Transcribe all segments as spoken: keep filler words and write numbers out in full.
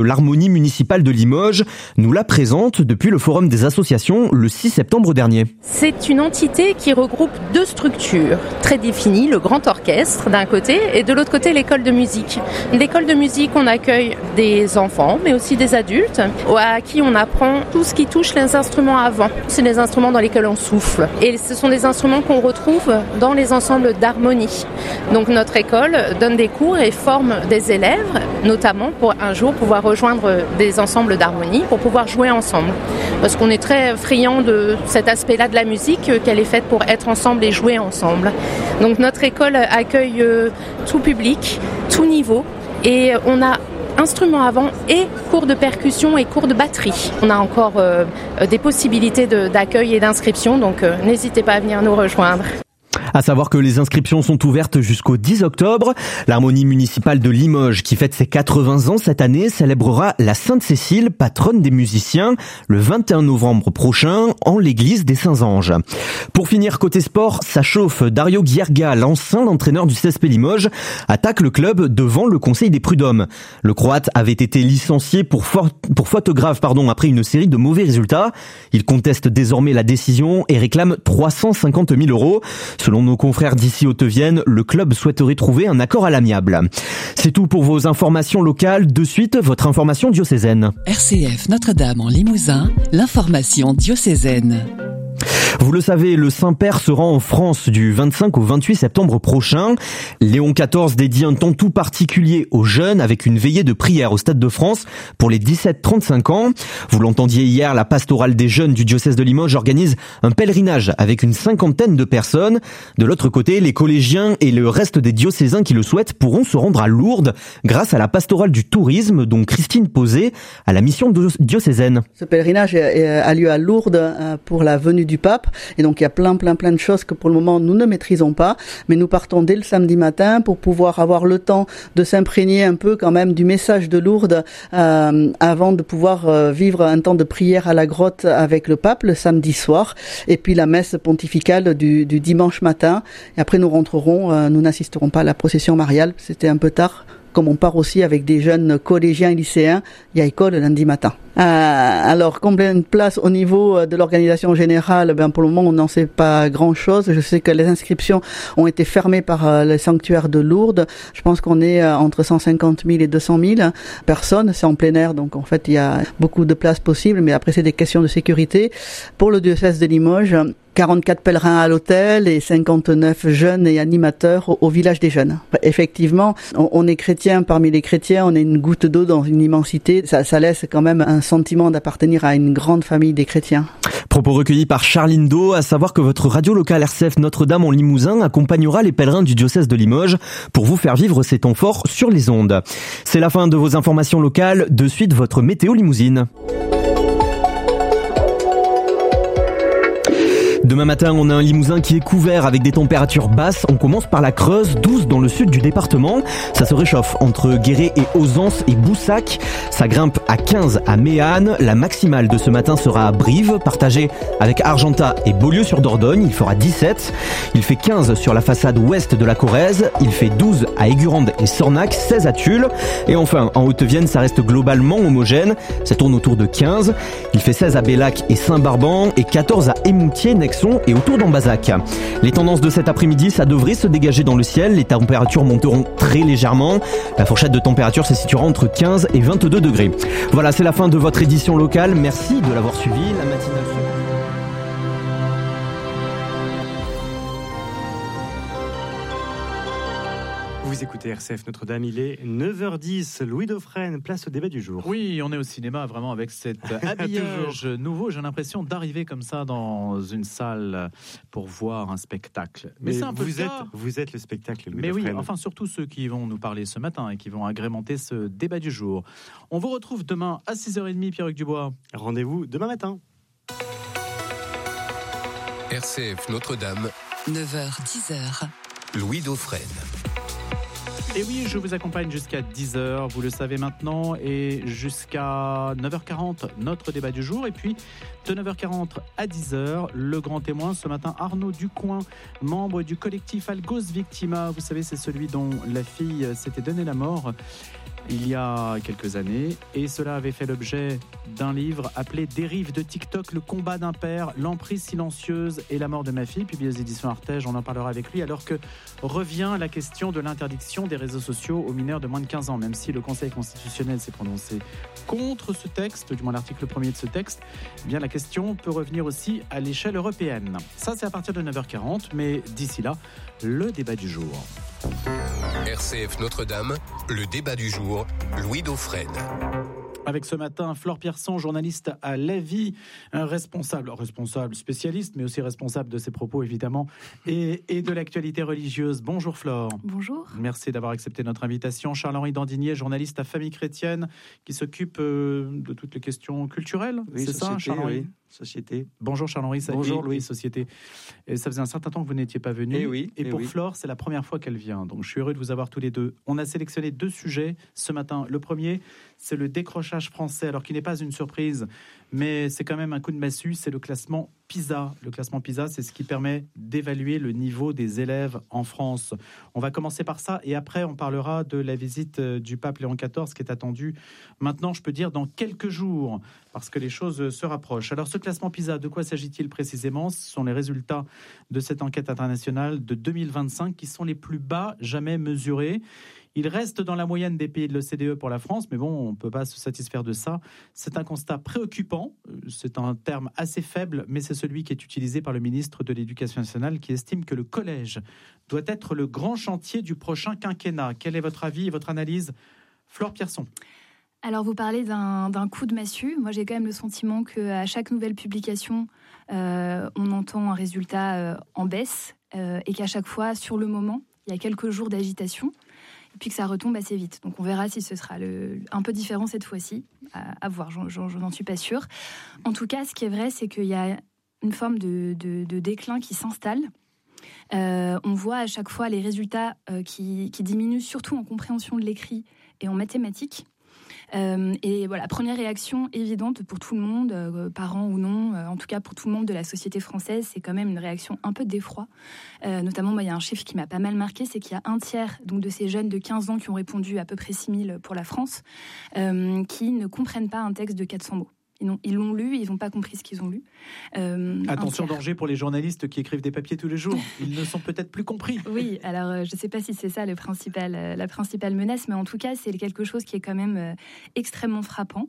L'Harmonie municipale de Limoges nous la présente depuis le Forum des associations le six septembre dernier. C'est une entité qui regroupe deux structures très définies, le grand orchestre d'un côté et de l'autre côté l'école de musique. L'école de musique, on accueille des enfants mais aussi des adultes à qui on apprend tout ce qui touche les instruments à vent. C'est des instruments dans lesquels on souffle et ce sont des instruments qu'on retrouve dans les ensembles d'harmonie. Donc notre école donne des cours et forme des élèves, notamment pour un jour pouvoir rejoindre des ensembles d'harmonie pour pouvoir jouer ensemble. Parce qu'on est très friand de cet aspect-là de la musique, qu'elle est faite pour être ensemble et jouer ensemble. Donc notre école accueille tout public, tout niveau, et on a instruments à vent et cours de percussion et cours de batterie. On a encore euh, des possibilités de, d'accueil et d'inscription, donc euh, n'hésitez pas à venir nous rejoindre. À savoir que les inscriptions sont ouvertes jusqu'au dix octobre. L'Harmonie municipale de Limoges, qui fête ses quatre-vingts ans cette année, célébrera la Sainte-Cécile, patronne des musiciens, le vingt et un novembre prochain, en l'église des Saints-Anges. Pour finir, côté sport, ça chauffe. Dario Gierga, l'ancien entraîneur du C S P Limoges, attaque le club devant le conseil des prud'hommes. Le Croate avait été licencié pour, for- pour faute grave pardon, après une série de mauvais résultats. Il conteste désormais la décision et réclame trois cent cinquante mille euros. Selon nos confrères d'ici Haute-Vienne, le club souhaiterait trouver un accord à l'amiable. C'est tout pour vos informations locales. De suite, votre information diocésaine. R C F Notre-Dame en Limousin, l'information diocésaine. Vous le savez, le Saint-Père se rend en France du vingt-cinq au vingt-huit septembre prochain. Léon quatorze dédie un temps tout particulier aux jeunes avec une veillée de prière au Stade de France pour les dix-sept trente-cinq ans. Vous l'entendiez hier, la pastorale des jeunes du diocèse de Limoges organise un pèlerinage avec une cinquantaine de personnes. De l'autre côté, les collégiens et le reste des diocésains qui le souhaitent pourront se rendre à Lourdes grâce à la pastorale du tourisme dont Christine Posé a la mission diocésaine. Ce pèlerinage a lieu à Lourdes pour la venue du pape. Et donc il y a plein plein plein de choses que pour le moment nous ne maîtrisons pas, mais nous partons dès le samedi matin pour pouvoir avoir le temps de s'imprégner un peu quand même du message de Lourdes euh, avant de pouvoir euh, vivre un temps de prière à la grotte avec le pape le samedi soir, et puis la messe pontificale du, du dimanche matin. Et après nous rentrerons, euh, nous n'assisterons pas à la procession mariale, c'était un peu tard. Comme on part aussi avec des jeunes collégiens et lycéens, il y a école le lundi matin. Euh, alors, combien de places au niveau de l'organisation générale? Ben, pour le moment, on n'en sait pas grand-chose. Je sais que les inscriptions ont été fermées par euh, le sanctuaire de Lourdes. Je pense qu'on est euh, entre cent cinquante mille et deux cent mille personnes. C'est en plein air, donc en fait, il y a beaucoup de places possibles. Mais après, c'est des questions de sécurité. Pour le diocèse de Limoges, quarante-quatre pèlerins à l'hôtel et cinquante-neuf jeunes et animateurs au, au village des jeunes. Effectivement, on, on est chrétien parmi les chrétiens, on est une goutte d'eau dans une immensité. Ça, ça laisse quand même un sentiment d'appartenir à une grande famille des chrétiens. Propos recueillis par Charline Do, à savoir que votre radio locale R C F Notre-Dame en Limousin accompagnera les pèlerins du diocèse de Limoges pour vous faire vivre ces temps forts sur les ondes. C'est la fin de vos informations locales. De suite, votre météo limousine. Demain matin, on a un Limousin qui est couvert avec des températures basses. On commence par la Creuse, douze dans le sud du département. Ça se réchauffe entre Guéret et Ausence et Boussac. Ça grimpe à quinze à Méane. La maximale de ce matin sera à Brive, partagée avec Argentat et Beaulieu-sur-Dordogne. Il fera dix-sept. Il fait quinze sur la façade ouest de la Corrèze. Il fait douze à Aigurande et Sornac, seize à Tulle. Et enfin, en Haute-Vienne, ça reste globalement homogène. Ça tourne autour de quinze. Il fait seize à Bellac et Saint-Barban et quatorze à Émoutier, Nexon et autour d'Ambazac. Les tendances de cet après-midi, ça devrait se dégager dans le ciel. Les températures monteront très légèrement. La fourchette de température se situera entre quinze et vingt-deux degrés. Voilà, c'est la fin de votre édition locale. Merci de l'avoir suivi. La matinale suivante. Vous écoutez R C F Notre-Dame, il est neuf heures dix. Louis Dauphren, place au débat du jour. Oui, on est au cinéma vraiment avec cet habillage nouveau. J'ai l'impression d'arriver comme ça dans une salle pour voir un spectacle. Mais, Mais c'est un peu vous, êtes, tard. vous êtes le spectacle, Louis Mais Dauphren. oui, enfin surtout ceux qui vont nous parler ce matin et qui vont agrémenter ce débat du jour. On vous retrouve demain à six heures trente, Pierre-Hugues Dubois. Rendez-vous demain matin. R C F Notre-Dame, neuf heures dix. Louis Dauphren. Et oui, je vous accompagne jusqu'à dix heures, vous le savez maintenant, et jusqu'à neuf heures quarante, notre débat du jour. Et puis, de neuf heures quarante à dix heures, le grand témoin, ce matin, Arnaud Ducoing, membre du collectif Algos Victima. Vous savez, c'est celui dont la fille s'était donné la mort il y a quelques années, et cela avait fait l'objet d'un livre appelé Dérive de TikTok, le combat d'un père, l'emprise silencieuse et la mort de ma fille, publié aux éditions Artege. On en parlera avec lui, alors que revient la question de l'interdiction des réseaux sociaux aux mineurs de moins de quinze ans, même si le Conseil constitutionnel s'est prononcé contre ce texte, du moins l'article premier de ce texte. Eh bien, la question peut revenir aussi à l'échelle européenne. Ça, c'est à partir de neuf heures quarante, mais d'ici là, le débat du jour. R C F Notre-Dame, le débat du jour, Louis Dauphren. Avec ce matin, Flore Pierson, journaliste à La Vie, un responsable, responsable spécialiste, mais aussi responsable de ses propos, évidemment, et, et de l'actualité religieuse. Bonjour Flore. Bonjour. Merci d'avoir accepté notre invitation. Charles-Henri Dandinier, journaliste à Famille Chrétienne, qui s'occupe euh, de toutes les questions culturelles. Oui, c'est ça, Charles-Henri oui. Société. Bonjour Charles-Henri. Bonjour Louis. Société. Et ça faisait un certain temps que vous n'étiez pas venu. Et, oui, et, et pour oui. Flore, c'est la première fois qu'elle vient. Donc je suis heureux de vous avoir tous les deux. On a sélectionné deux sujets ce matin. Le premier, c'est le décrochage français, alors qui n'est pas une surprise, mais c'est quand même un coup de massue, c'est le classement PISA. Le classement PISA, c'est ce qui permet d'évaluer le niveau des élèves en France. On va commencer par ça, et après on parlera de la visite du pape Léon quatorze qui est attendue maintenant, je peux dire, dans quelques jours, parce que les choses se rapprochent. Alors ce classement PISA, de quoi s'agit-il précisément ? Ce sont les résultats de cette enquête internationale de deux mille vingt-cinq qui sont les plus bas jamais mesurés. Il reste dans la moyenne des pays de l'O C D E pour la France, mais bon, on ne peut pas se satisfaire de ça. C'est un constat préoccupant, c'est un terme assez faible, mais c'est celui qui est utilisé par le ministre de l'Éducation nationale qui estime que le collège doit être le grand chantier du prochain quinquennat. Quel est votre avis et votre analyse, Flore Pierson ? Alors, vous parlez d'un, d'un coup de massue. Moi, j'ai quand même le sentiment qu'à chaque nouvelle publication, euh, on entend un résultat euh, en baisse euh, et qu'à chaque fois, sur le moment, il y a quelques jours d'agitation. Et puis que ça retombe assez vite. Donc on verra si ce sera le, un peu différent cette fois-ci. À, à voir, j'en, j'en, je n'en suis pas sûre. En tout cas, ce qui est vrai, c'est qu'il y a une forme de, de, de déclin qui s'installe. Euh, on voit à chaque fois les résultats euh, qui, qui diminuent, surtout en compréhension de l'écrit et en mathématiques. Euh, et voilà, première réaction évidente pour tout le monde, euh, parents ou non, euh, en tout cas pour tout le monde de la société française, c'est quand même une réaction un peu d'effroi. Euh, notamment, moi, il y a un chiffre qui m'a pas mal marqué, c'est qu'il y a un tiers donc, de ces jeunes de quinze ans qui ont répondu, à peu près six mille pour la France, euh, qui ne comprennent pas un texte de quatre cents mots. Ils, n'ont, ils l'ont lu, ils n'ont pas compris ce qu'ils ont lu. Euh, Attention, danger pour les journalistes qui écrivent des papiers tous les jours. Ils ne sont peut-être plus compris. Oui, alors euh, je ne sais pas si c'est ça le principal, euh, la principale menace, mais en tout cas, c'est quelque chose qui est quand même euh, extrêmement frappant.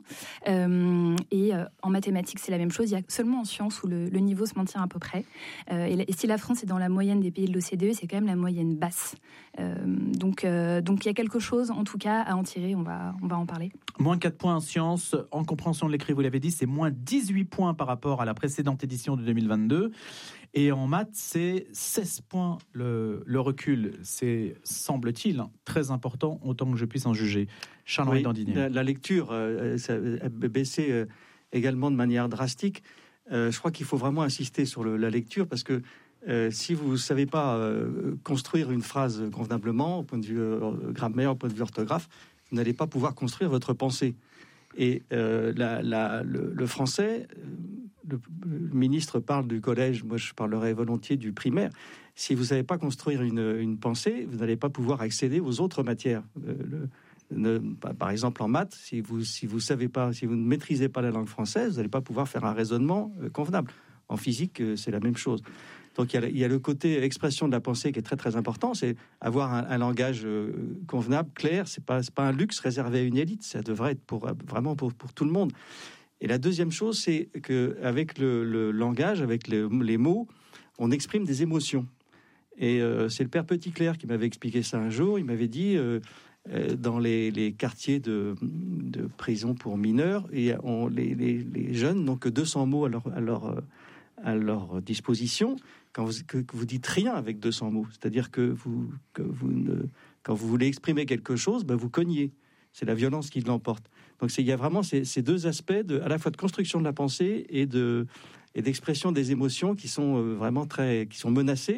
Euh, et euh, en mathématiques, c'est la même chose. Il y a seulement en sciences où le, le niveau se maintient à peu près. Euh, et, et si la France est dans la moyenne des pays de l'O C D E, c'est quand même la moyenne basse. Euh, donc, euh, donc il y a quelque chose, en tout cas, à en tirer. On va, on va en parler. Moins quatre points en sciences, en compréhension de l'écrit, vous l'avez dit, c'est moins dix-huit points par rapport à la précédente édition de deux mille vingt-deux. Et en maths, c'est seize points le, le recul. C'est, semble-t-il, très important, autant que je puisse en juger. Charles-Henri oui, Dandinier. La, la lecture euh, ça a baissé euh, également de manière drastique. Euh, je crois qu'il faut vraiment insister sur le, la lecture parce que euh, si vous ne savez pas euh, construire une phrase convenablement, au point de vue euh, grammaire, au point de vue orthographe, vous n'allez pas pouvoir construire votre pensée. Et euh, la, la, le, le français, le, le ministre parle du collège, moi je parlerai volontiers du primaire. Si vous ne savez pas construire une, une pensée, vous n'allez pas pouvoir accéder aux autres matières. Le, le, par exemple en maths, si vous si vous savez pas, si vous ne maîtrisez pas la langue française, vous n'allez pas pouvoir faire un raisonnement convenable. En physique, c'est la même chose. Donc il y a, il y a le côté expression de la pensée qui est très très important, c'est avoir un, un langage euh, convenable, clair. C'est pas c'est pas un luxe réservé à une élite, ça devrait être pour vraiment pour pour tout le monde. Et la deuxième chose, c'est que avec le, le langage, avec le, les mots, on exprime des émotions. Et euh, c'est le père Petitclerc qui m'avait expliqué ça un jour. Il m'avait dit euh, euh, dans les, les quartiers de, de prison pour mineurs, et on, les, les, les jeunes n'ont que deux cents mots à leur à leur à leur disposition. Quand vous, que, que vous dites rien avec deux cents mots, c'est-à-dire que vous, que vous ne, quand vous voulez exprimer quelque chose, ben vous cognez. C'est la violence qui l'emporte. Donc c'est, il y a vraiment ces, ces deux aspects, de, à la fois de construction de la pensée et, de, et d'expression des émotions qui sont vraiment très, qui sont menacés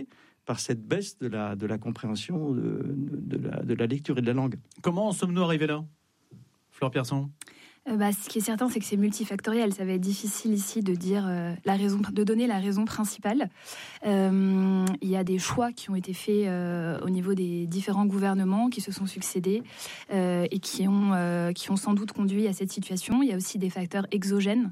par cette baisse de la, de la compréhension de, de, la, de la lecture et de la langue. Comment en sommes-nous arrivés là, Flore Pierson ? Euh, bah, ce qui est certain, c'est que c'est multifactoriel. Ça va être difficile ici de dire euh, la raison, de donner la raison principale. Euh, il y a des choix qui ont été faits euh, au niveau des différents gouvernements qui se sont succédés euh, et qui ont, euh, qui ont sans doute conduit à cette situation. Il y a aussi des facteurs exogènes.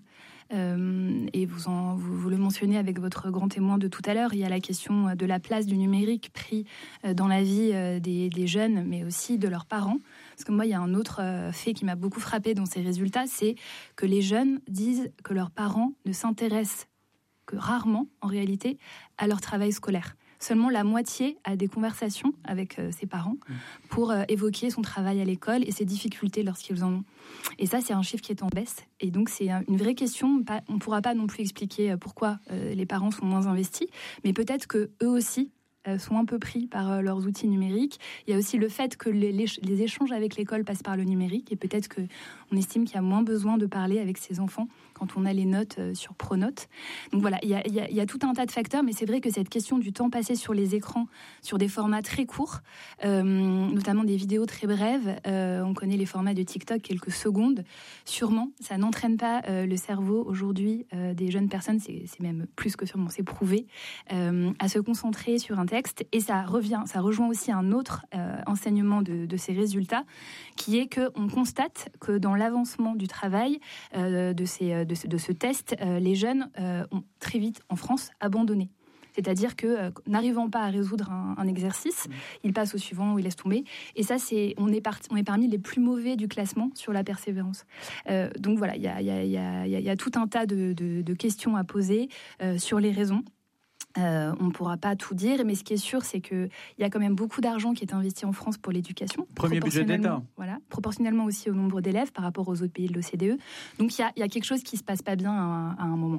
Euh, et vous, en, vous, vous le mentionnez avec votre grand témoin de tout à l'heure, il y a la question de la place du numérique pris dans la vie des, des jeunes, mais aussi de leurs parents. Parce que moi, il y a un autre fait qui m'a beaucoup frappé dans ces résultats, c'est que les jeunes disent que leurs parents ne s'intéressent que rarement, en réalité, à leur travail scolaire. Seulement la moitié a des conversations avec euh, ses parents pour euh, évoquer son travail à l'école et ses difficultés lorsqu'ils en ont. Et ça, c'est un chiffre qui est en baisse. Et donc, c'est une vraie question. On ne pourra pas non plus expliquer pourquoi euh, les parents sont moins investis, mais peut-être qu'eux aussi euh, sont un peu pris par euh, leurs outils numériques. Il y a aussi le fait que les, les, les échanges avec l'école passent par le numérique et peut-être qu'on estime qu'il y a moins besoin de parler avec ses enfants quand on a les notes sur Pronote. Donc voilà, il y a, il y a, il y a tout un tas de facteurs, mais c'est vrai que cette question du temps passé sur les écrans, sur des formats très courts, euh, notamment des vidéos très brèves, euh, on connaît les formats de TikTok, quelques secondes, sûrement, ça n'entraîne pas euh, le cerveau aujourd'hui euh, des jeunes personnes, c'est, c'est même plus que sûrement, c'est prouvé, euh, à se concentrer sur un texte, et ça revient, ça rejoint aussi un autre euh, enseignement de, de ces résultats, qui est qu'on constate que dans l'avancement du travail, euh, de ces De ce, de ce test, euh, les jeunes euh, ont très vite en France abandonné. C'est-à-dire que euh, n'arrivant pas à résoudre un, un exercice, ils passent au suivant ou ils laissent tomber. Et ça, c'est, on, est parti, on est parmi les plus mauvais du classement sur la persévérance. Euh, donc voilà, il y a, y, a, y, a, y a tout un tas de, de, de questions à poser euh, sur les raisons. Euh, on ne pourra pas tout dire, mais ce qui est sûr, c'est qu'il y a quand même beaucoup d'argent qui est investi en France pour l'éducation. Premier budget d'État. Voilà, proportionnellement aussi au nombre d'élèves par rapport aux autres pays de l'O C D E. Donc il y a, y a quelque chose qui ne se passe pas bien à, à un moment.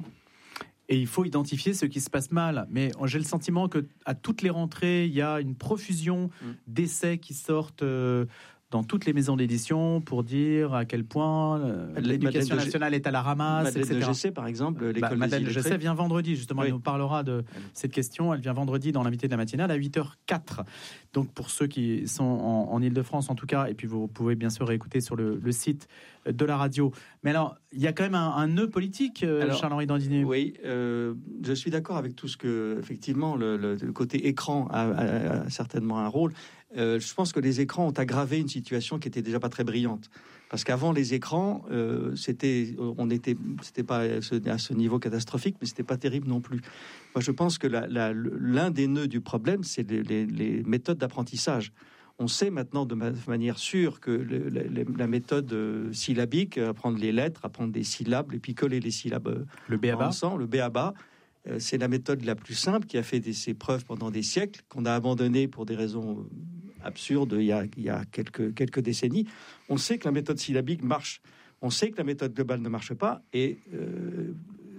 Et il faut identifier ce qui se passe mal. Mais j'ai le sentiment qu'à toutes les rentrées, il y a une profusion mmh. d'essais qui sortent euh, dans toutes les maisons d'édition pour dire à quel point euh, l'éducation nationale est à la ramasse, Madeleine et cetera. de Gessé, par exemple, l'école bah, des Madeleine de illettrés. Gessé vient vendredi, justement. Oui. Elle nous parlera de cette question. Elle vient vendredi dans l'invité de la matinale à huit heures quatre. Donc, pour ceux qui sont en, en Ile-de-France, en tout cas, et puis vous pouvez bien sûr écouter sur le, le site de la radio. Mais alors, il y a quand même un, un nœud politique, euh, Charles-Henri Dandinier. Oui, euh, je suis d'accord avec tout ce que, effectivement, le, le, le côté écran a, a, a certainement un rôle. Euh, je pense que les écrans ont aggravé une situation qui était déjà pas très brillante. Parce qu'avant les écrans, euh, c'était, on était, c'était pas à ce, à ce niveau catastrophique, mais c'était pas terrible non plus. Moi, je pense que la, la, l'un des nœuds du problème, c'est les, les, les méthodes d'apprentissage. On sait maintenant de manière sûre que le, la, la méthode syllabique, apprendre les lettres, apprendre des syllabes, et puis coller les syllabes le b a ba ensemble, le b a ba, euh, c'est la méthode la plus simple qui a fait des, ses preuves pendant des siècles, qu'on a abandonnée pour des raisons absurdes il y a, il y a quelques, quelques décennies. On sait que la méthode syllabique marche. On sait que la méthode globale ne marche pas, et euh,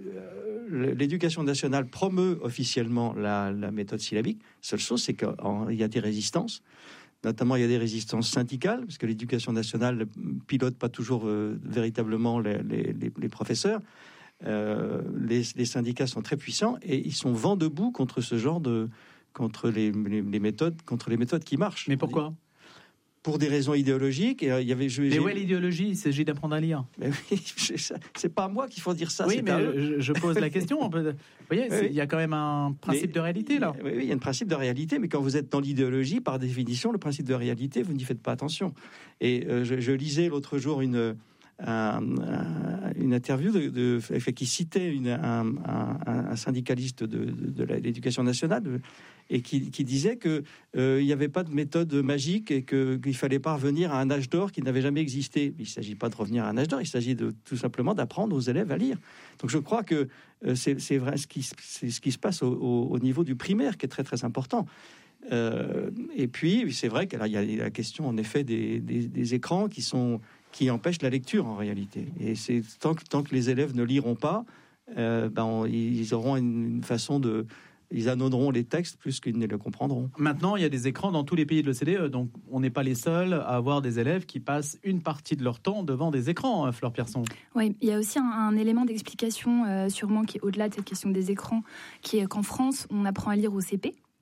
l'éducation nationale promeut officiellement la, la méthode syllabique. Seule chose, c'est qu'il y a des résistances. Notamment, il y a des résistances syndicales, parce que l'éducation nationale ne pilote pas toujours euh, véritablement les, les, les professeurs. Euh, les, les syndicats sont très puissants et ils sont vent debout contre ce genre de, contre les, les, les méthodes, contre les méthodes qui marchent. Mais pourquoi ? Pour des raisons idéologiques. Et, euh, il y avait, je, mais où est l'idéologie ? Il s'agit d'apprendre à lire. Mais oui, c'est pas à moi qu'il faut dire ça. Oui, c'est mais je, je pose la question. On peut, vous voyez, il oui. y a quand même un principe mais, de réalité là. Oui, oui, il y a un principe de réalité, mais quand vous êtes dans l'idéologie, par définition, le principe de réalité, vous n'y faites pas attention. Et euh, je, je lisais l'autre jour une Un, un, une interview de, de, qui citait une, un, un, un syndicaliste de, de, de l'éducation nationale de, et qui, qui disait qu'il euh, n'y avait pas de méthode magique et que, qu'il ne fallait pas revenir à un âge d'or qui n'avait jamais existé. Il ne s'agit pas de revenir à un âge d'or, il s'agit de, tout simplement d'apprendre aux élèves à lire. Donc je crois que euh, c'est, c'est vrai ce qui, c'est ce qui se passe au, au, au niveau du primaire qui est très très important. Euh, et puis c'est vrai qu'il y a la question en effet des, des, des écrans qui sont qui empêche la lecture en réalité. Et c'est tant que, tant que les élèves ne liront pas, euh, ben on, ils auront une, une façon de... Ils annonneront les textes plus qu'ils ne le comprendront. Maintenant, il y a des écrans dans tous les pays de l'O C D E, donc on n'est pas les seuls à avoir des élèves qui passent une partie de leur temps devant des écrans, hein, Flore Pierson. Oui, il y a aussi un, un élément d'explication, euh, sûrement, qui est au-delà de cette question des écrans, qui est qu'en France, on apprend à lire au C P.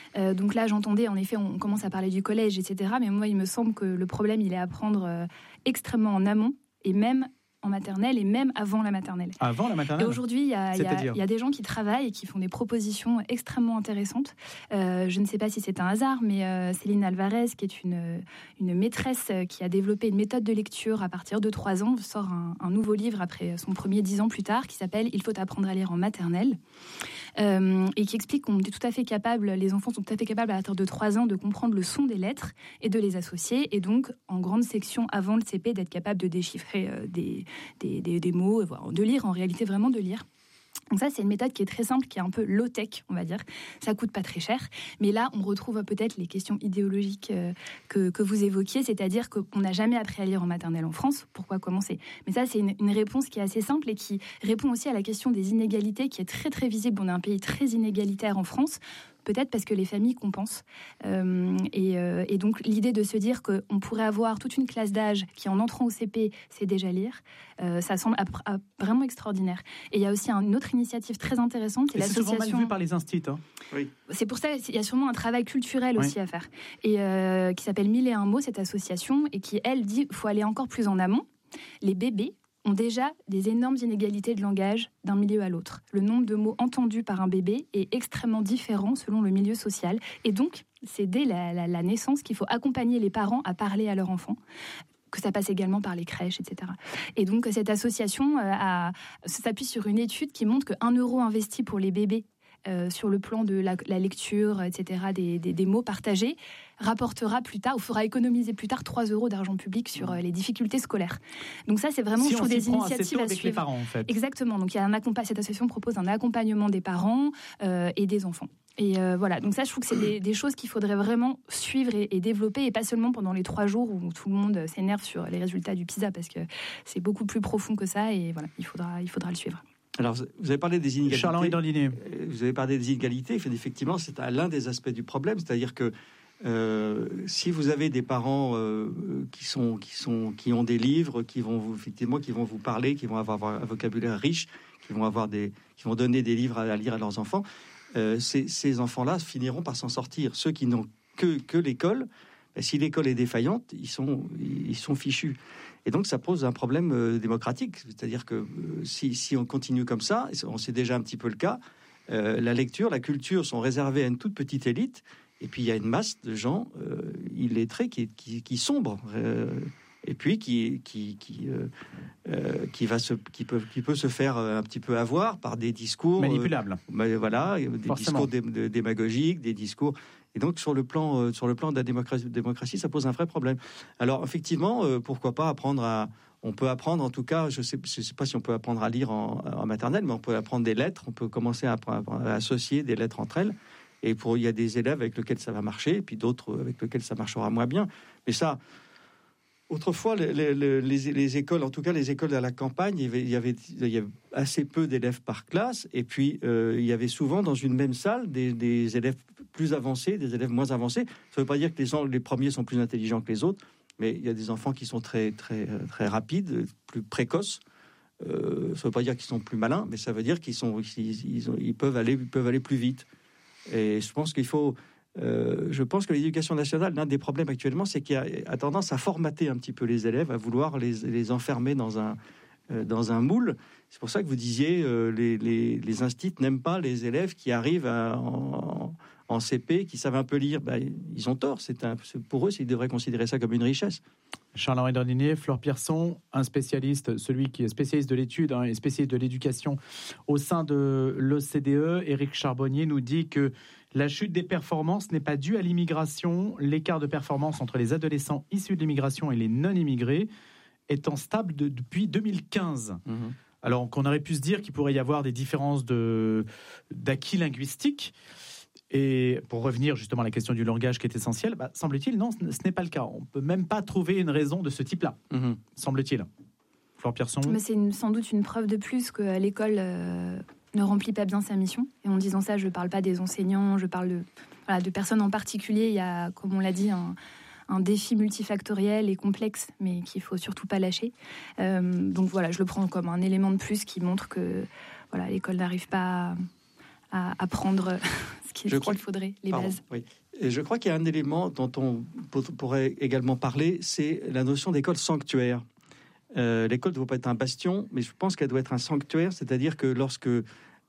Euh, donc là, j'entendais, en effet, on commence à parler du collège, et cetera. Mais moi, il me semble que le problème, il est à prendre euh, extrêmement en amont, et même en maternelle et même avant la maternelle. Avant la maternelle. Et aujourd'hui, il y, y, y a des gens qui travaillent et qui font des propositions extrêmement intéressantes. Euh, je ne sais pas si c'est un hasard, mais euh, Céline Alvarez, qui est une, une maîtresse qui a développé une méthode de lecture à partir de trois ans, sort un, un nouveau livre après son premier dix ans plus tard, qui s'appelle « Il faut apprendre à lire en maternelle ». Euh, et qui explique qu'on est tout à fait capable, les enfants sont tout à fait capables à partir de trois ans de comprendre le son des lettres et de les associer, et donc en grande section avant le C P d'être capable de déchiffrer euh, des, des, des, des mots, de lire, en réalité vraiment de lire. Donc ça, c'est une méthode qui est très simple, qui est un peu low-tech, on va dire. Ça coûte pas très cher. Mais là, on retrouve peut-être les questions idéologiques euh, que, que vous évoquiez, c'est-à-dire qu'on n'a jamais appris à lire en maternelle en France. Pourquoi commencer ? Mais ça, c'est une, une réponse qui est assez simple et qui répond aussi à la question des inégalités, qui est très, très visible. On est un pays très inégalitaire en France. Peut-être parce que les familles compensent. Euh, et, euh, et donc, l'idée de se dire qu'on pourrait avoir toute une classe d'âge qui, en entrant au C P, sait déjà lire, euh, ça semble ap- ap- vraiment extraordinaire. Et il y a aussi une autre initiative très intéressante, c'est et l'association... c'est souvent mal vu par les instituts. Hein. Oui. C'est pour ça qu'il y a sûrement un travail culturel oui. aussi à faire. Et euh, qui s'appelle Mille et un mots, cette association, et qui, elle, dit qu'il faut aller encore plus en amont. Les bébés ont déjà des énormes inégalités de langage d'un milieu à l'autre. Le nombre de mots entendus par un bébé est extrêmement différent selon le milieu social. Et donc, c'est dès la, la, la naissance qu'il faut accompagner les parents à parler à leur enfant, que ça passe également par les crèches, et cetera. Et donc, cette association euh, a, s'appuie sur une étude qui montre qu'un euro investi pour les bébés Euh, sur le plan de la, la lecture, et cetera, des, des, des mots partagés, rapportera plus tard, ou fera économiser plus tard trois euros d'argent public sur euh, les difficultés scolaires. Donc ça, c'est vraiment si je trouve, des initiatives à avec suivre. Les parents, en fait. Exactement. Donc il y a un accompa- cette association propose un accompagnement des parents euh, et des enfants. Et euh, voilà, donc ça, je trouve que c'est des, des choses qu'il faudrait vraiment suivre et, et développer, et pas seulement pendant les trois jours où tout le monde s'énerve sur les résultats du PISA, parce que c'est beaucoup plus profond que ça, et voilà, il faudra, il faudra le suivre. Alors, vous avez parlé des inégalités. Charles-Henri Dandinier. Vous avez parlé des inégalités. Effectivement, c'est l'un des aspects du problème. C'est-à-dire que euh, si vous avez des parents euh, qui sont, qui sont, qui ont des livres, qui vont vous, effectivement, qui vont vous parler, qui vont avoir un vocabulaire riche, qui vont avoir des, qui vont donner des livres à lire à leurs enfants, euh, ces, ces enfants-là finiront par s'en sortir. Ceux qui n'ont que, que l'école, ben, si l'école est défaillante, ils sont, ils sont fichus. Et donc, ça pose un problème euh, démocratique. C'est-à-dire que euh, si, si on continue comme ça, on sait déjà un petit peu le cas, euh, la lecture, la culture sont réservées à une toute petite élite, et puis il y a une masse de gens euh, illettrés qui, qui, qui sombrent, euh, et puis qui, qui, qui, euh, euh, qui, va se, qui, peut, qui peut se faire un petit peu avoir par des discours... manipulables. Euh, voilà, des Forcément. discours dé, dé, démagogiques, des discours... Et donc, sur le plan, euh, sur le plan de la démocratie, démocratie, ça pose un vrai problème. Alors, effectivement, euh, pourquoi pas apprendre à... On peut apprendre, en tout cas, je ne sais, je sais pas si on peut apprendre à lire en, en maternelle, mais on peut apprendre des lettres, on peut commencer à, à associer des lettres entre elles. Et pour, il y a des élèves avec lesquels ça va marcher, et puis d'autres avec lesquels ça marchera moins bien. Mais ça... Autrefois, les, les, les, les écoles, en tout cas les écoles à la campagne, il y avait, il y avait, il y avait assez peu d'élèves par classe, et puis euh, il y avait souvent dans une même salle des, des élèves plus avancés, des élèves moins avancés. Ça ne veut pas dire que les, les premiers sont plus intelligents que les autres, mais il y a des enfants qui sont très, très, très rapides, plus précoces. Euh, ça ne veut pas dire qu'ils sont plus malins, mais ça veut dire qu'ils sont, ils, ils, ils peuvent aller, ils peuvent aller plus vite. Et je pense qu'il faut... Euh, je pense que l'éducation nationale, l'un des problèmes actuellement, c'est qu'il a, a tendance à formater un petit peu les élèves, à vouloir les, les enfermer dans un, euh, dans un moule. C'est pour ça que vous disiez euh, les, les, les instituts n'aiment pas les élèves qui arrivent à, en, en C P, qui savent un peu lire. Ben, ils ont tort. C'est un, c'est pour eux, ils devraient considérer ça comme une richesse. Charles-Henri Dandinier, Flore Pierson, un spécialiste, celui qui est spécialiste de l'étude hein, et spécialiste de l'éducation au sein de l'O C D E. Éric Charbonnier nous dit que la chute des performances n'est pas due à l'immigration. L'écart de performance entre les adolescents issus de l'immigration et les non-immigrés étant stable de, depuis deux mille quinze. Mmh. Alors qu'on aurait pu se dire qu'il pourrait y avoir des différences de, d'acquis linguistiques. Et pour revenir justement à la question du langage qui est essentielle, bah, semble-t-il, non, ce n'est pas le cas. On ne peut même pas trouver une raison de ce type-là, mmh. semble-t-il. Flore Pierson. Mais c'est une, sans doute une preuve de plus que l'école euh, ne remplit pas bien sa mission. Et en disant ça, je ne parle pas des enseignants, je parle de, voilà, de personnes en particulier. Il y a, comme on l'a dit, un, un défi multifactoriel et complexe, mais qu'il ne faut surtout pas lâcher. Euh, donc voilà, je le prends comme un élément de plus qui montre que voilà, l'école n'arrive pas à apprendre ce qu'il, je ce crois qu'il faudrait, les Pardon, bases. Oui. Et je crois qu'il y a un élément dont on pourrait également parler, c'est la notion d'école sanctuaire. Euh, l'école doit pas être un bastion, mais je pense qu'elle doit être un sanctuaire, c'est-à-dire que lorsque euh,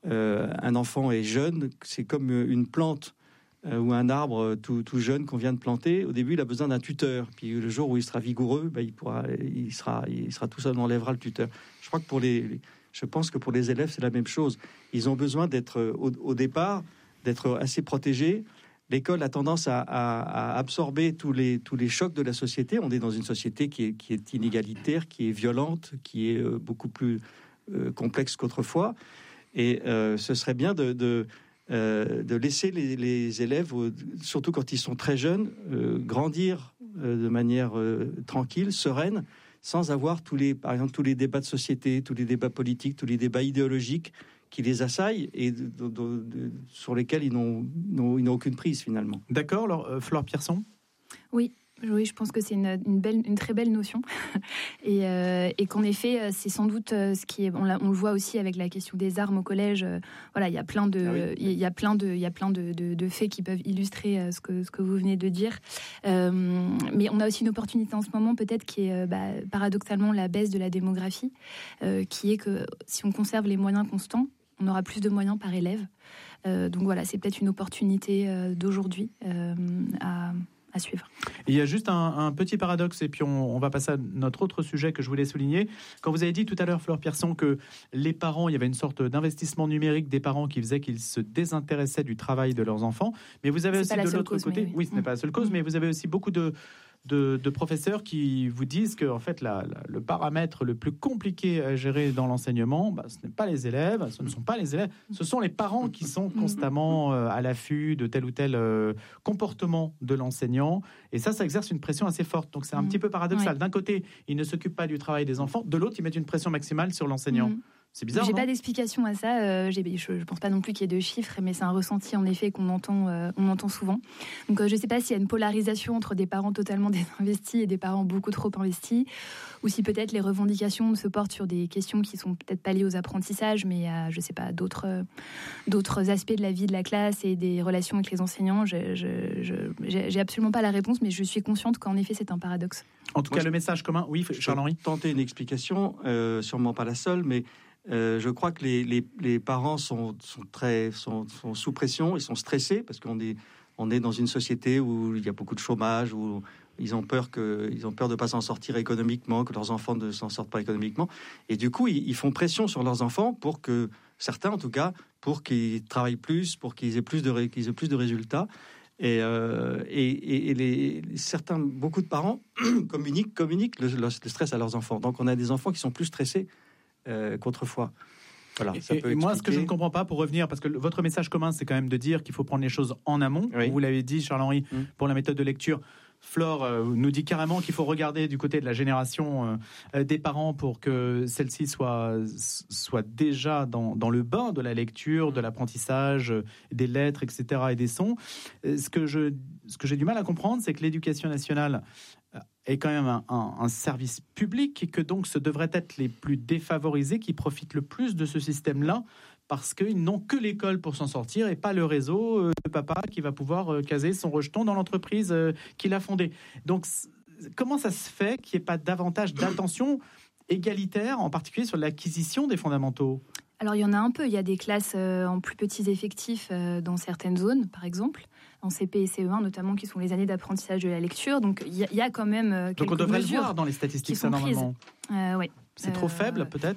un enfant est jeune, c'est comme une plante euh, ou un arbre tout, tout jeune qu'on vient de planter. Au début, il a besoin d'un tuteur. Puis le jour où il sera vigoureux, ben, il pourra, il sera, il sera tout seul, on enlèvera le tuteur. Je crois que pour les, je pense que pour les élèves, c'est la même chose. Ils ont besoin d'être au, au départ, d'être assez protégés. L'école a tendance à, à, à absorber tous les, tous les chocs de la société. On est dans une société qui est, qui est inégalitaire, qui est violente, qui est beaucoup plus euh, complexe qu'autrefois. Et euh, ce serait bien de, de, euh, de laisser les, les élèves, surtout quand ils sont très jeunes, euh, grandir euh, de manière euh, tranquille, sereine, sans avoir tous les, par exemple, tous les débats de société, tous les débats politiques, tous les débats idéologiques qui les assaillent et de, de, de, de, sur lesquels ils n'ont, n'ont, ils n'ont aucune prise finalement. D'accord, alors euh, Flore Pierson. Oui, oui, je pense que c'est une, une, belle, une très belle notion et, euh, et qu'en effet, c'est sans doute ce qui est. On, on le voit aussi avec la question des armes au collège. Voilà, il y a plein de, ah oui. il y a plein de, il y a plein de, de, de faits qui peuvent illustrer ce que ce que vous venez de dire. Euh, mais on a aussi une opportunité en ce moment, peut-être, qui est bah, paradoxalement la baisse de la démographie, euh, qui est que si on conserve les moyens constants, on aura plus de moyens par élève. Euh, donc voilà, c'est peut-être une opportunité euh, d'aujourd'hui euh, à, à suivre. Il y a juste un, un petit paradoxe, et puis on, on va passer à notre autre sujet que je voulais souligner. Quand vous avez dit tout à l'heure, Flore Pierson, que les parents, il y avait une sorte d'investissement numérique des parents qui faisait qu'ils se désintéressaient du travail de leurs enfants, mais vous avez c'est aussi de l'autre cause, côté, oui, oui, ce n'est mmh. pas la seule cause, mmh. mais vous avez aussi beaucoup de De, de professeurs qui vous disent que en fait, la, la, le paramètre le plus compliqué à gérer dans l'enseignement, bah, ce n'est pas les élèves, ce ne sont pas les élèves, ce sont les parents qui sont constamment euh, à l'affût de tel ou tel euh, comportement de l'enseignant. Et ça, ça exerce une pression assez forte. Donc c'est un mmh. petit peu paradoxal. Oui. D'un côté, ils ne s'occupent pas du travail des enfants, de l'autre, ils mettent une pression maximale sur l'enseignant. Mmh. C'est bizarre, J'ai non pas d'explication à ça. Euh, j'ai, je, je pense pas non plus qu'il y ait de chiffres, mais c'est un ressenti en effet qu'on entend, euh, on entend souvent. Donc euh, je sais pas s'il y a une polarisation entre des parents totalement désinvestis et des parents beaucoup trop investis, ou si peut-être les revendications se portent sur des questions qui sont peut-être pas liées aux apprentissages, mais à je sais pas d'autres euh, d'autres aspects de la vie de la classe et des relations avec les enseignants. Je, je, je, j'ai, j'ai absolument pas la réponse, mais je suis consciente qu'en effet c'est un paradoxe. En tout Moi, cas, je, le message commun, oui, Charles-Henri. Tenter une explication, euh, sûrement pas la seule, mais Euh, je crois que les, les, les parents sont, sont, très, sont, sont sous pression, ils sont stressés parce qu'on est, on est dans une société où il y a beaucoup de chômage, où ils ont peur, que, ils ont peur de ne pas s'en sortir économiquement, que leurs enfants ne s'en sortent pas économiquement. Et du coup, ils, ils font pression sur leurs enfants pour que, certains en tout cas, pour qu'ils travaillent plus, pour qu'ils aient plus de, qu'ils aient plus de résultats. Et, euh, et, et, et les, certains, beaucoup de parents communiquent, communiquent le, le stress à leurs enfants. Donc on a des enfants qui sont plus stressés Euh, qu'autrefois. Voilà, ça et, peut et moi, ce que je ne comprends pas, pour revenir, parce que le, votre message commun, c'est quand même de dire qu'il faut prendre les choses en amont. Oui. Vous l'avez dit, Charles-Henri, mmh. pour la méthode de lecture. Flore euh, nous dit carrément qu'il faut regarder du côté de la génération euh, des parents pour que celle-ci soit, soit déjà dans, dans le bain de la lecture, de l'apprentissage, des lettres, et cetera, et des sons. Ce que, je, ce que j'ai du mal à comprendre, c'est que l'éducation nationale est quand même un, un, un service public et que donc ce devraient être les plus défavorisés qui profitent le plus de ce système-là parce qu'ils n'ont que l'école pour s'en sortir et pas le réseau euh, de papa qui va pouvoir euh, caser son rejeton dans l'entreprise euh, qu'il a fondée. Donc, c- comment ça se fait qu'il n'y ait pas davantage d'attention égalitaire, en particulier sur l'acquisition des fondamentaux ? Alors, il y en a un peu. Il y a des classes euh, en plus petits effectifs euh, dans certaines zones, par exemple, en C P et C E un notamment, qui sont les années d'apprentissage de la lecture. Donc, il y, y a quand même euh, quelques mesures. Donc, on devrait le voir dans les statistiques, ça, normalement. Euh, ouais. C'est trop euh, faible, peut-être ?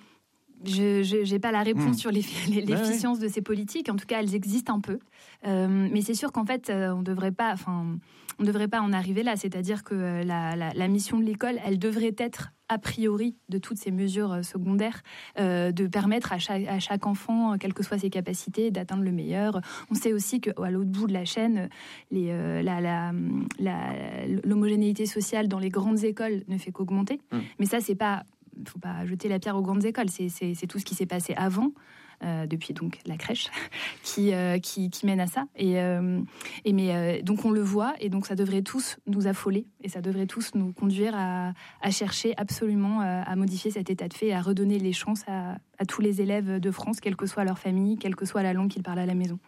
Je n'ai pas la réponse mmh. sur l'efficience ouais, ouais. de ces politiques. En tout cas, elles existent un peu. Euh, mais c'est sûr qu'en fait, on devrait pas, enfin, on ne devrait pas en arriver là. C'est-à-dire que la, la, la mission de l'école, elle devrait être a priori de toutes ces mesures secondaires, euh, de permettre à chaque, à chaque enfant, quelles que soient ses capacités, d'atteindre le meilleur. On sait aussi qu'à l'autre bout de la chaîne, les, euh, la, la, la, l'homogénéité sociale dans les grandes écoles ne fait qu'augmenter. Mmh. Mais ça, c'est pas... Il ne faut pas jeter la pierre aux grandes écoles, c'est, c'est, c'est tout ce qui s'est passé avant. euh, depuis donc la crèche, qui, euh, qui, qui mène à ça. Et, euh, et mais, euh, donc on le voit, et donc ça devrait tous nous affoler, et ça devrait tous nous conduire à, à chercher absolument à, à modifier cet état de fait, à redonner les chances à, à tous les élèves de France, quelle que soit leur famille, quelle que soit la langue qu'ils parlent à la maison.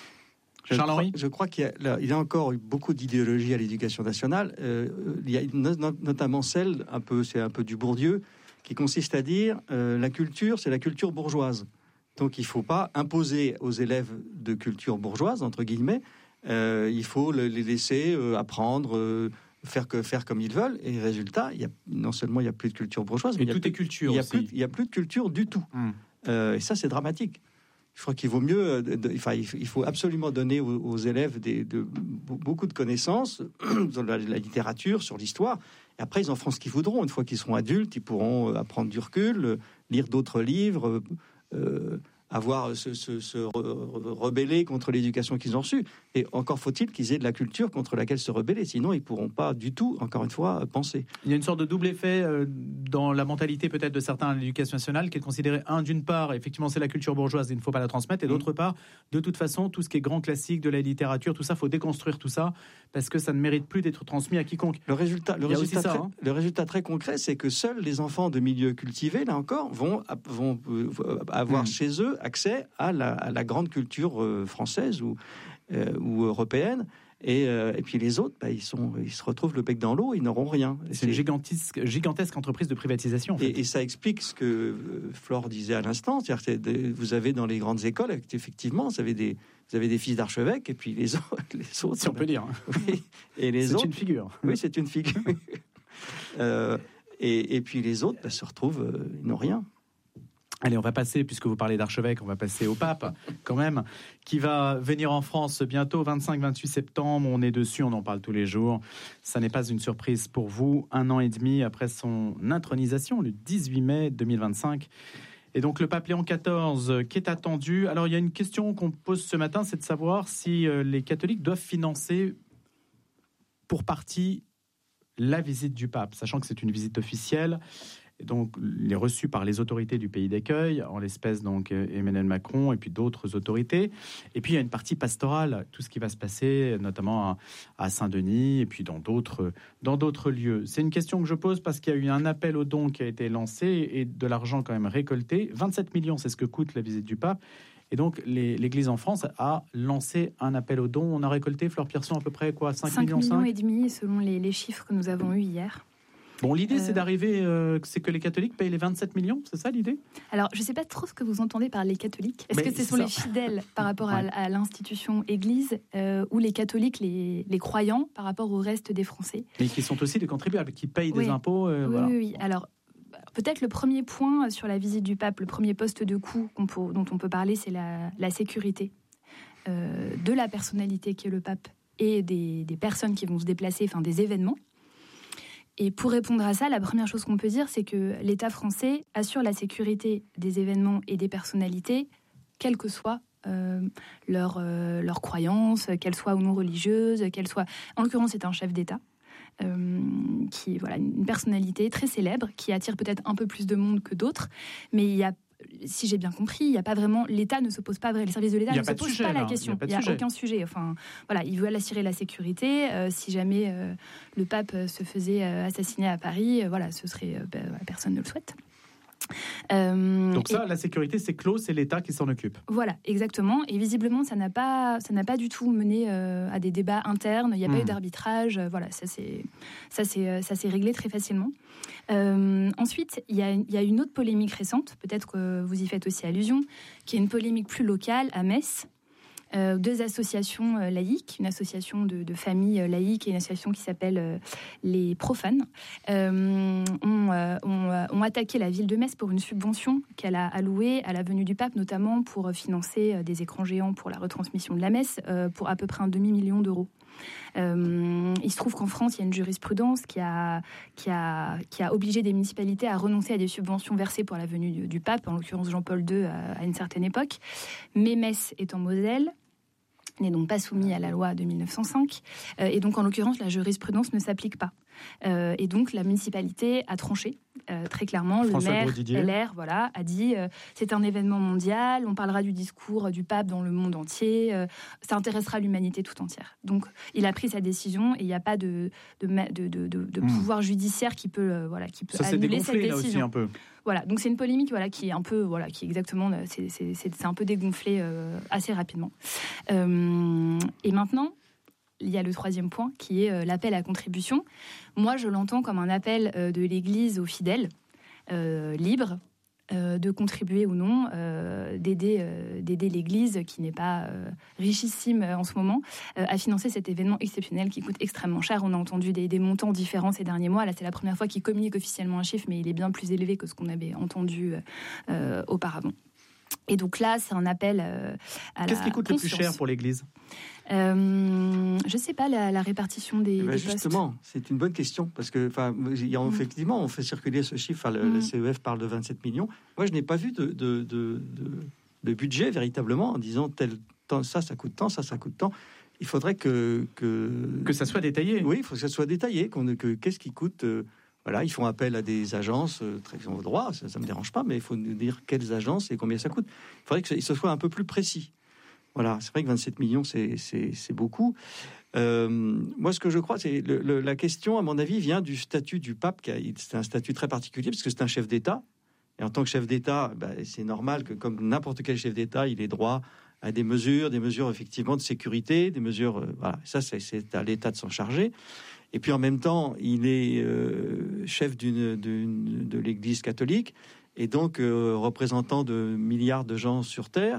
Je crois, je crois qu'il y a, là, il y a encore eu beaucoup d'idéologie à l'éducation nationale. Euh, il y a no, notamment celle, un peu, c'est un peu du Bourdieu, qui consiste à dire euh, la culture, c'est la culture bourgeoise. Donc il ne faut pas imposer aux élèves de culture bourgeoise, entre guillemets, euh, il faut les laisser euh, apprendre, euh, faire, que, faire comme ils veulent. Et résultat, il y a, non seulement il n'y a plus de culture bourgeoise, mais et il y a tout plus, est culture il y a aussi. plus, il y a plus de culture du tout. Hum. Euh, et ça, c'est dramatique. Je crois qu'il vaut mieux, de, de, enfin, il faut absolument donner aux, aux élèves des, de, beaucoup de connaissances dans la, la littérature, sur l'histoire. Et après, ils en feront ce qu'ils voudront. Une fois qu'ils seront adultes, ils pourront apprendre du recul, lire d'autres livres, euh, avoir se, se, se rebeller contre l'éducation qu'ils ont reçue. Et encore faut-il qu'ils aient de la culture contre laquelle se rebeller. Sinon, ils ne pourront pas du tout, encore une fois, penser. Il y a une sorte de double effet euh, dans la mentalité peut-être de certains à l'éducation nationale, qui est considéré, un, d'une part, effectivement, c'est la culture bourgeoise, il ne faut pas la transmettre, et d'autre part, de toute façon, tout ce qui est grand classique de la littérature, tout ça, il faut déconstruire tout ça, parce que ça ne mérite plus d'être transmis à quiconque. Le résultat, le résultat, ça, très, hein. le résultat très concret, c'est que seuls les enfants de milieux cultivés, là encore, vont, vont avoir mmh. chez eux accès à la, à la grande culture euh, française ou, euh, ou européenne. Et, euh, et puis les autres, bah, ils, sont, ils se retrouvent le bec dans l'eau, ils n'auront rien. C'est, c'est une gigantesque, gigantesque entreprise de privatisation. En fait. et, et ça explique ce que euh, Flore disait à l'instant, c'est-à-dire que de, vous avez dans les grandes écoles, effectivement, vous avez des, vous avez des fils d'archevêques, et puis les autres... Les autres si on peut dire. Oui, et les c'est autres, une figure. Oui, c'est une figure. euh, et, et puis les autres bah, se retrouvent, euh, ils n'ont rien. Allez, on va passer, puisque vous parlez d'archevêque, on va passer au pape, quand même, qui va venir en France bientôt, vingt-cinq vingt-huit septembre. On est dessus, on en parle tous les jours. Ça n'est pas une surprise pour vous, un an et demi après son intronisation, le dix-huit mai deux mille vingt-cinq. Et donc, le pape Léon quatorze, qui est attendu. Alors, il y a une question qu'on pose ce matin, c'est de savoir si les catholiques doivent financer, pour partie, la visite du pape, sachant que c'est une visite officielle. Et donc, il est reçu par les autorités du pays d'accueil, en l'espèce donc Emmanuel Macron et puis d'autres autorités. Et puis, il y a une partie pastorale, tout ce qui va se passer, notamment à, à Saint-Denis et puis dans d'autres, dans d'autres lieux. C'est une question que je pose parce qu'il y a eu un appel aux dons qui a été lancé et de l'argent quand même récolté. vingt-sept millions, c'est ce que coûte la visite du pape. Et donc, les, l'Église en France a lancé un appel aux dons. On a récolté, Flore Pierson, à peu près quoi, cinq millions cinq et demi, selon les, les chiffres que nous avons eus hier. Bon, l'idée, euh... c'est d'arriver, euh, c'est que les catholiques payent les vingt-sept millions, c'est ça l'idée ? Alors, je ne sais pas trop ce que vous entendez par les catholiques. Est-ce Mais que ce sont ça. les fidèles par rapport à, ouais. à l'institution Église euh, ou les catholiques, les, les croyants par rapport au reste des Français ? Mais qui sont aussi des contribuables, qui payent oui. des impôts. Euh, oui, voilà. oui, oui. Alors, peut-être le premier point sur la visite du pape, le premier poste de coût qu'on peut, dont on peut parler, c'est la, la sécurité euh, de la personnalité qui est le pape et des, des personnes qui vont se déplacer, enfin des événements. Et pour répondre à ça, la première chose qu'on peut dire, c'est que l'État français assure la sécurité des événements et des personnalités, quelles que soient euh, leurs euh, leur croyances, qu'elles soient ou non religieuses, qu'elles soient... En l'occurrence, c'est un chef d'État, euh, qui voilà, une personnalité très célèbre, qui attire peut-être un peu plus de monde que d'autres, mais il y a, si j'ai bien compris, il n'y a pas vraiment... L'État ne se pose pas... Les services de l'État ne se posent pas la question. Il n'y a, a aucun sujet. Enfin, voilà, ils veulent assurer la sécurité. Euh, si jamais euh, le pape se faisait euh, assassiner à Paris, euh, voilà, ce serait... Euh, ben, personne ne le souhaite. Euh, Donc ça, et, la sécurité, c'est clos, c'est l'État qui s'en occupe. Voilà, exactement. Et visiblement, ça n'a pas, ça n'a pas du tout mené euh, à des débats internes. Il n'y a mmh. pas eu d'arbitrage. Euh, voilà, ça c'est, ça c'est, ça s'est réglé très facilement. Euh, ensuite, il y a, il y a une autre polémique récente, peut-être que vous y faites aussi allusion, qui est une polémique plus locale à Metz. Euh, deux associations euh, laïques, une association de, de familles euh, laïques et une association qui s'appelle euh, les Profanes, euh, ont, euh, ont, euh, ont attaqué la ville de Metz pour une subvention qu'elle a allouée à la venue du pape, notamment pour financer euh, des écrans géants pour la retransmission de la messe, euh, pour à peu près un demi-million d'euros. Euh, il se trouve qu'en France, il y a une jurisprudence qui a, qui, a, qui a obligé des municipalités à renoncer à des subventions versées pour la venue du, du pape, en l'occurrence Jean-Paul deux à, à une certaine époque. Mais Metz est en Moselle, n'est donc pas soumis à la loi de mille neuf cent cinq, euh, et donc en l'occurrence la jurisprudence ne s'applique pas. Euh, et donc la municipalité a tranché euh, très clairement. François le maire L R voilà, a dit euh, c'est un événement mondial, on parlera du discours du pape dans le monde entier, euh, ça intéressera l'humanité tout entière. Donc il a pris sa décision et il n'y a pas de, de, de, de, de, de mmh. pouvoir judiciaire qui peut, euh, voilà, qui peut ça annuler cette décision. Là aussi un peu. Voilà, donc c'est une polémique voilà, qui est un peu, voilà, qui est exactement, c'est, c'est, c'est, c'est un peu dégonflé euh, assez rapidement. Euh, et maintenant, il y a le troisième point qui est euh, l'appel à contribution. Moi, je l'entends comme un appel euh, de l'Église aux fidèles, euh, libres, euh, de contribuer ou non, euh, d'aider, euh, d'aider l'Église, qui n'est pas euh, richissime en ce moment, euh, à financer cet événement exceptionnel qui coûte extrêmement cher. On a entendu des, des montants différents ces derniers mois. Là, c'est la première fois qu'il communique officiellement un chiffre, mais il est bien plus élevé que ce qu'on avait entendu euh, auparavant. Et donc là, c'est un appel euh, à Qu'est-ce la qui coûte conscience. le plus cher pour l'Église ? euh, Je ne sais pas, la, la répartition des, eh ben des justement, postes. C'est une bonne question, parce que mmh. effectivement, on fait circuler ce chiffre, le, mmh. le C E F parle de vingt-sept millions. Moi, je n'ai pas vu de, de, de, de, de budget véritablement en disant tel, tant, ça, ça coûte tant, ça, ça coûte tant. Il faudrait que... Que, que ça soit détaillé. Oui, il faut que ça soit détaillé. Qu'on, que, qu'est-ce qui coûte... Euh, Voilà, ils font appel à des agences euh, très au droit, ça ne me dérange pas, mais il faut nous dire quelles agences et combien ça coûte. Il faudrait que ce soit un peu plus précis. Voilà, c'est vrai que vingt-sept millions, c'est, c'est, c'est beaucoup. Euh, moi, ce que je crois, c'est le, le, la question, à mon avis, vient du statut du pape. Qui a, c'est un statut très particulier, parce que c'est un chef d'État. Et en tant que chef d'État, ben, c'est normal que, comme n'importe quel chef d'État, il ait droit à des mesures, des mesures effectivement de sécurité, des mesures... Euh, voilà, ça, c'est, c'est à l'État de s'en charger. Et puis en même temps, il est euh, chef d'une, d'une, de l'Église catholique et donc euh, représentant de milliards de gens sur Terre.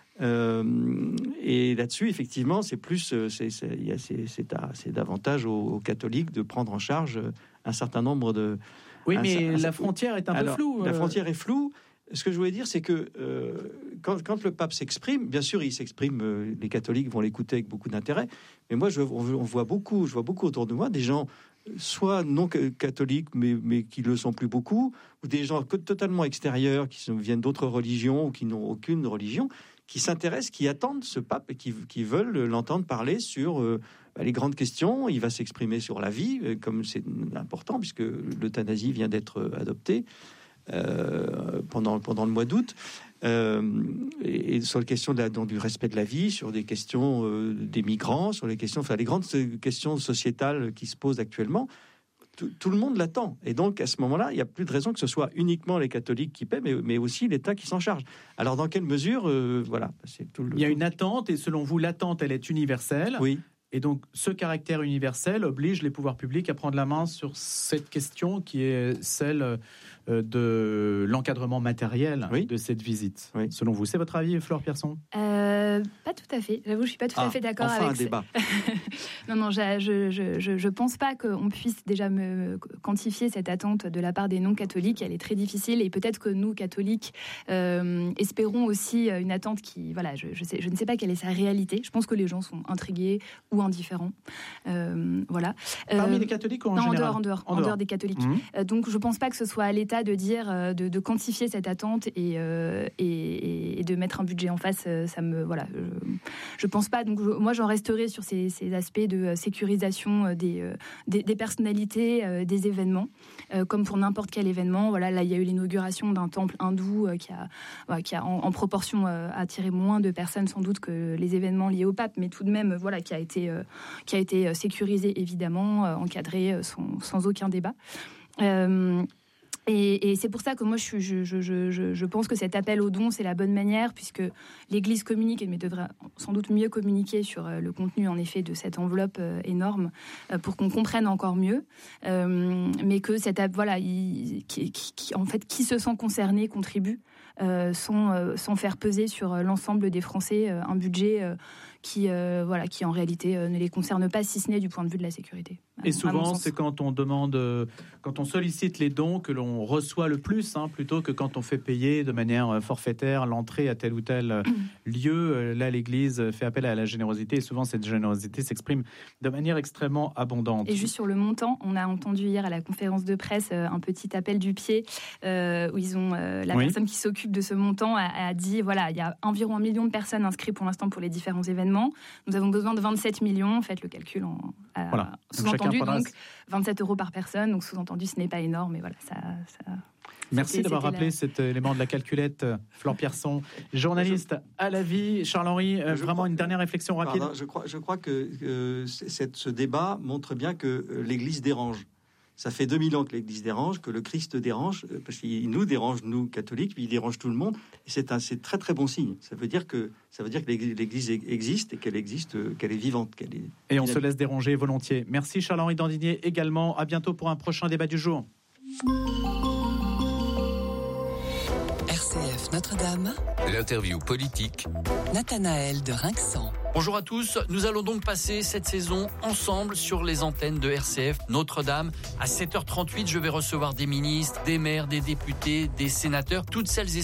Euh, et là-dessus, effectivement, c'est plus, c'est, c'est, y a, c'est, c'est, à, c'est davantage aux, aux catholiques de prendre en charge un certain nombre de. Oui, un, mais un, la un, frontière est un alors, peu floue. La frontière est floue. Ce que je voulais dire, c'est que euh, quand, quand le pape s'exprime, bien sûr, il s'exprime, euh, les catholiques vont l'écouter avec beaucoup d'intérêt. Mais moi, je, on, on voit beaucoup, je vois beaucoup autour de moi des gens, soit non catholiques, mais, mais qui le sont plus beaucoup, ou des gens totalement extérieurs, qui sont, viennent d'autres religions ou qui n'ont aucune religion, qui s'intéressent, qui attendent ce pape et qui, qui veulent l'entendre parler sur euh, les grandes questions. Il va s'exprimer sur la vie, comme c'est important, puisque l'euthanasie vient d'être adoptée. Euh, pendant, pendant le mois d'août, euh, et, et sur les questions de la, donc, du respect de la vie, sur des questions euh, des migrants, sur les questions, enfin les grandes questions sociétales qui se posent actuellement, tout, tout le monde l'attend. Et donc à ce moment-là, il n'y a plus de raison que ce soit uniquement les catholiques qui paient, mais, mais aussi l'État qui s'en charge. Alors dans quelle mesure, euh, voilà, c'est tout le, il y a une attente, et selon vous, l'attente, elle est universelle. Oui. Et donc, ce caractère universel oblige les pouvoirs publics à prendre la main sur cette question qui est celle de l'encadrement matériel oui. de cette visite. Oui. Selon vous, c'est votre avis, Flore Pierson ? euh, Pas tout à fait. J'avoue, je suis pas tout ah, à fait d'accord enfin avec. Un débat. non, non, je, je, je, je pense pas qu'on puisse déjà me quantifier cette attente de la part des non-catholiques. Elle est très difficile, et peut-être que nous, catholiques, euh, espérons aussi une attente qui, voilà, je, je, sais, je ne sais pas quelle est sa réalité. Je pense que les gens sont intrigués ou indifférents. Euh, voilà. Parmi euh, les catholiques ou en non, général ? en dehors, en dehors, en en dehors. dehors des catholiques. Mmh. Euh, donc, je pense pas que ce soit à l'État de dire, de, de quantifier cette attente et, euh, et, et de mettre un budget en face. Ça me, voilà, je, je pense pas. Donc, je, moi, j'en resterai sur ces, ces aspects de sécurisation des, des, des personnalités, des événements, euh, comme pour n'importe quel événement. Voilà, là, il y a eu l'inauguration d'un temple hindou qui a, voilà, qui a en, en proportion attiré moins de personnes sans doute que les événements liés au pape, mais tout de même, voilà, qui a été qui a été sécurisé évidemment, encadré sans, sans aucun débat. Euh, Et, et c'est pour ça que moi, je, je, je, je, je pense que cet appel aux dons, c'est la bonne manière, puisque l'Église communique, mais devrait sans doute mieux communiquer sur le contenu, en effet, de cette enveloppe énorme, pour qu'on comprenne encore mieux. Euh, mais que cette, voilà, il, qui, qui, en fait, qui se sent concerné contribue, euh, sans, euh, sans faire peser sur l'ensemble des Français euh, un budget euh, qui, euh, voilà, qui en réalité euh, ne les concerne pas, si ce n'est du point de vue de la sécurité. Et souvent, c'est quand on demande, quand on sollicite les dons que l'on reçoit le plus, hein, plutôt que quand on fait payer de manière forfaitaire l'entrée à tel ou tel lieu. Là, l'Église fait appel à la générosité, et souvent cette générosité s'exprime de manière extrêmement abondante. Et juste sur le montant, on a entendu hier à la conférence de presse un petit appel du pied euh, où ils ont euh, la oui. personne qui s'occupe de ce montant a, a dit voilà, il y a environ un million de personnes inscrites pour l'instant pour les différents événements. département. Nous avons besoin de vingt-sept millions. Faites le calcul en euh, voilà. sous-entendu. Donc, donc vingt-sept euros par personne. Donc sous-entendu, ce n'est pas énorme, mais voilà, ça. ça Merci d'avoir rappelé la... cet élément de la calculette, Flore Pierson, journaliste à la vie. Charles-Henri, euh, vraiment crois, une dernière réflexion rapide. Pardon, je, crois, je crois que euh, cette, ce débat montre bien que l'Église dérange. Ça fait deux mille ans que l'Église dérange, que le Christ dérange, parce qu'il nous dérange, nous, catholiques, puis il dérange tout le monde. Et c'est un c'est très, très bon signe. Ça veut dire que, ça veut dire que l'Église existe et qu'elle existe, qu'elle est vivante. Qu'elle est et on dynamique. Se laisse déranger volontiers. Merci Charles-Henri Dandinier également. À bientôt pour un prochain débat du jour. R C F Notre-Dame. L'interview politique. Nathanaël de Rinxan. Bonjour à tous, nous allons donc passer cette saison ensemble sur les antennes de R C F Notre-Dame. À sept heures trente-huit, je vais recevoir des ministres, des maires, des députés, des sénateurs, toutes celles et